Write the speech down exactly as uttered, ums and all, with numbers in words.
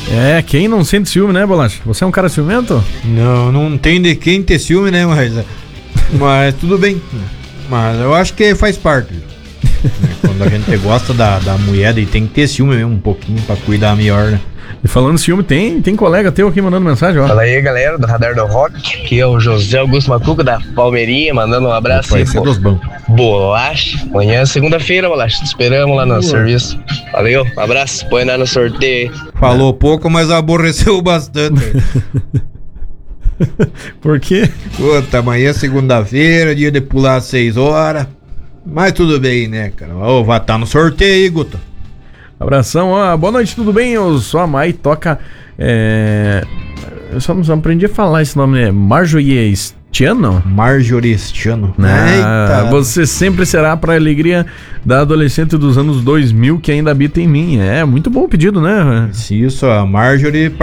É, quem não sente ciúme, né, Bolacha? Você é um cara ciumento? Não, não tem de quem ter ciúme, né, mas, mas tudo bem. Mas eu acho que faz parte. Quando a gente gosta da, da mulher, e tem que ter ciúme mesmo um pouquinho pra cuidar melhor, né? E falando ciúme, tem, tem colega teu aqui mandando mensagem, ó. Fala aí, galera do Radar do Rock. Aqui é o José Augusto Macuca da Palmeirinha, mandando um abraço aí, pô. Bolacha. Amanhã é segunda-feira, Bolacha. Te esperamos lá no Boa. serviço. Valeu, um abraço. Põe lá no sorteio. Falou pouco, mas aborreceu bastante. Por quê? Puta, amanhã é segunda-feira, dia de pular às seis horas. Mas tudo bem, né, cara? Ô, vai estar no sorteio aí, Guto. Abração, ó. Boa noite, tudo bem? Eu sou a Mai, toca. É... Eu só não aprendi a falar esse nome, né? Marjorie Stiano? Marjorie Stiano. Ah, você sempre será para a alegria da adolescente dos anos dois mil que ainda habita em mim. É muito bom o pedido, né? Isso, a Marjorie